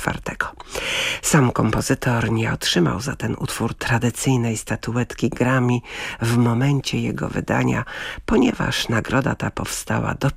IV. Sam kompozytor nie otrzymał za ten utwór tradycyjnej statuetki Grammy w momencie jego wydania, ponieważ nagroda ta powstała dopiero